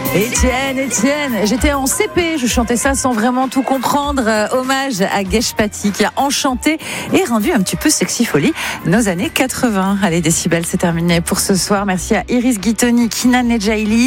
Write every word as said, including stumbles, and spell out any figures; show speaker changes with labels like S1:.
S1: Étienne, Étienne, j'étais en C P, je chantais ça sans vraiment tout comprendre. Euh, hommage à Gesh Patti qui a enchanté et rendu un petit peu sexy folie nos années quatre-vingts. Allez, Décibel, c'est terminé pour ce soir. Merci à Iris Guitoni, Kinan Nedjaili.